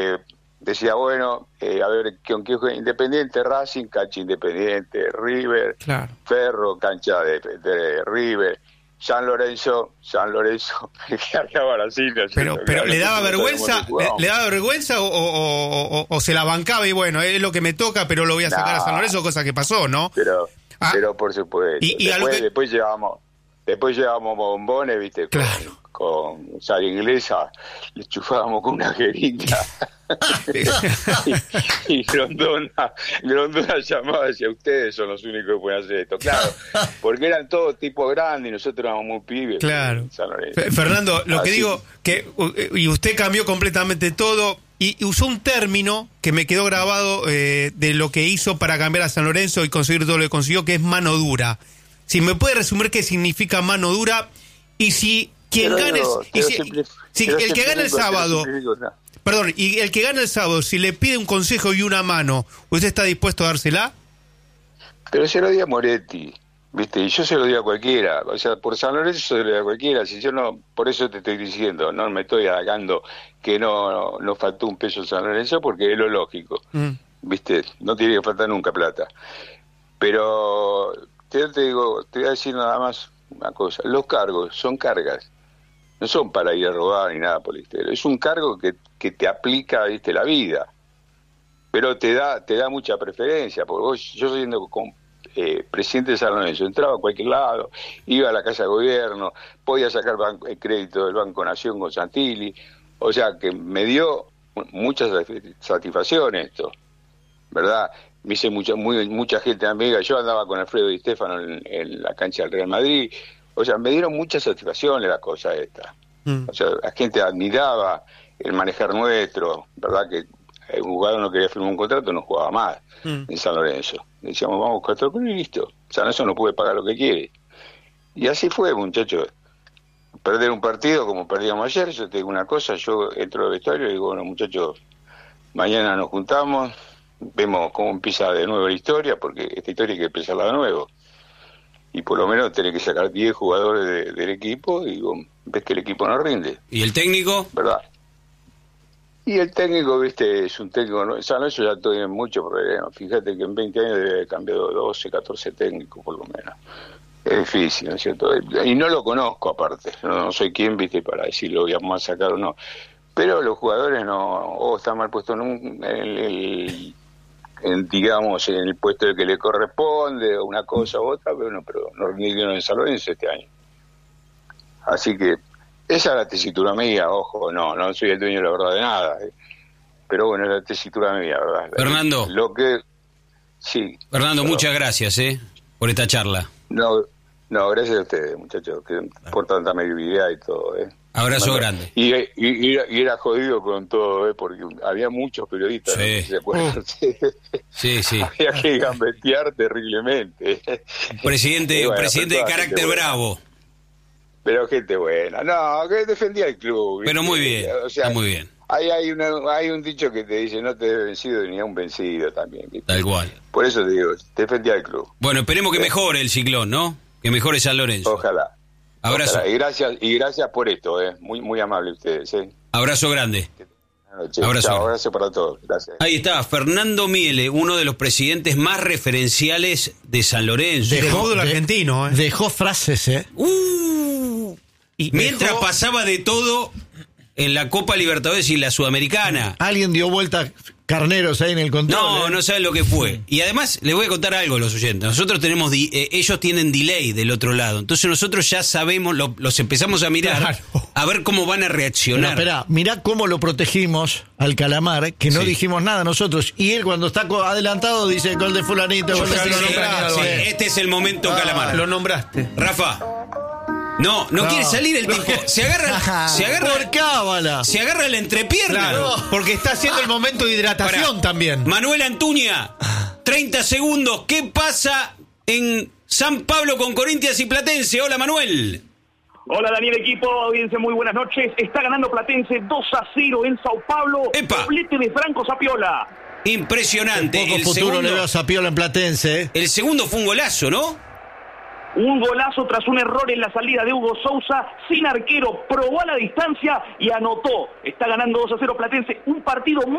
decía, bueno, a ver, ¿con qué juega? Independiente, Racing, cancha Independiente, River, claro. Ferro, cancha de River, San Lorenzo, que hablaba Brasil. Pero ¿le daba vergüenza? ¿Le daba vergüenza o se la bancaba y bueno, es lo que me toca, pero lo voy a sacar a San Lorenzo, cosa que pasó, ¿no? Pero por supuesto. Después llevábamos bombones, ¿viste? Claro. Con sal inglesa, le chufábamos con una jeringa. y Grondona llamaba y decía, ustedes son los únicos que pueden hacer esto. Claro, porque eran todos tipos grandes y nosotros éramos muy pibes. Claro. Fernando, lo que digo, y usted cambió completamente todo y usó un término que me quedó grabado de lo que hizo para cambiar a San Lorenzo y conseguir todo lo que consiguió, que es mano dura. Si me puede resumir qué significa mano dura y si quien gane el que gana el sábado, perdón, y el que gana el sábado, si le pide un consejo y una mano, ¿usted está dispuesto a dársela? Pero se lo di a Moretti, ¿viste? Y yo se lo di a cualquiera. O sea, por San Lorenzo se lo di a cualquiera. Si yo no, por eso te estoy diciendo, no me estoy halagando que no faltó un peso en San Lorenzo, porque es lo lógico, ¿viste? No tiene que faltar nunca plata. Pero te voy a decir nada más una cosa. Los cargos son cargas. No son para ir a robar ni nada por el estilo. Es un cargo que te aplica, ¿viste? La vida. Pero te da mucha preferencia. Porque yo siendo presidente de San Lorenzo, entraba a cualquier lado, iba a la Casa de Gobierno, podía sacar crédito del Banco Nación con Santilli. O sea, que me dio muchas satisfacciones esto, ¿verdad? Me hice mucha gente amiga. Yo andaba con Alfredo Di Stéfano en la cancha del Real Madrid. O sea, me dieron mucha satisfacción la cosa esta. O sea, la gente admiraba el manejar nuestro, ¿verdad? Que el jugador no quería firmar un contrato, no jugaba más en San Lorenzo. Decíamos, vamos a buscar todo y listo. San Lorenzo no puede pagar lo que quiere. Y así fue, muchachos. Perder un partido como perdíamos ayer, yo te digo una cosa, yo entro al vestuario y digo, bueno, muchachos, mañana nos juntamos, vemos cómo empieza de nuevo la historia, porque esta historia hay que empezarla de nuevo. Y por lo menos tenés que sacar 10 jugadores del equipo y ves que el equipo no rinde. ¿Y el técnico? ¿Verdad? Y el técnico, viste, es un técnico, ¿no? Eso ya tiene mucho problema. Fíjate que en 20 años debe haber cambiado 12, 14 técnicos por lo menos. Es difícil, ¿no es cierto? Y no lo conozco aparte, no soy quien, viste, para decirlo vamos a sacar o no. Pero los jugadores no, están mal puestos digamos, en el puesto que le corresponde, o una cosa u otra, pero no rindieron en San Lorenzo este año. Así que esa es la tesitura mía, ojo, no soy el dueño de la verdad de nada, pero bueno, es la tesitura mía, ¿verdad? Fernando. Sí. Fernando, muchas gracias, por esta charla. No, gracias a ustedes, muchachos, que por tanta amabilidad y todo, Abrazo grande. Y era jodido con todo, porque había muchos periodistas, sí. ¿no? Si se acuerdan. Sí. Había que gambetear terriblemente. Presidente de carácter bravo. Pero gente buena. No, que defendía el club. Pero muy bien, o sea, muy bien. Hay un dicho que te dice, no te debe vencido ni a un vencido también. ¿Viste? Tal cual. Por eso te digo, defendía el club. Bueno, esperemos que mejore el ciclón, ¿no? Que mejore San Lorenzo. Ojalá. Abrazo. Ojalá. Y gracias por esto, muy muy amable ustedes. Abrazo grande. Abrazo para todos. Gracias. Ahí está, Fernando Miele, uno de los presidentes más referenciales de San Lorenzo. Del fútbol argentino, Dejó frases, Y mientras pasaba de todo en la Copa Libertadores y la Sudamericana. Alguien dio vuelta carneros ahí en el control. No saben lo que fue. Y además, les voy a contar algo a los oyentes. Nosotros tenemos, ellos tienen delay del otro lado. Entonces nosotros ya sabemos, los empezamos a mirar, a ver cómo van a reaccionar. Pero espera, mirá cómo lo protegimos al Calamar, que no dijimos nada nosotros. Y él cuando está adelantado dice gol de fulanito, gol de fulanito. Este es el momento, Calamar. Lo nombraste. Rafa. No quiere salir el tipo. Se agarra por cábala. Se agarra la entrepierna. Claro, porque está haciendo el momento de hidratación también. Manuel Antuña, 30 segundos. ¿Qué pasa en San Pablo con Corinthians y Platense? Hola, Manuel. Hola, Daniel, equipo, audiencia, muy buenas noches. Está ganando Platense 2-0 en Sao Paulo. ¡Epa! Doblete de Franco Zapiola. Impresionante. Poco futuro le veo a Zapiola en Platense. El segundo fue un golazo, ¿no? Un golazo tras un error en la salida de Hugo Sousa, sin arquero, probó a la distancia y anotó. Está ganando 2-0 Platense, un partido muy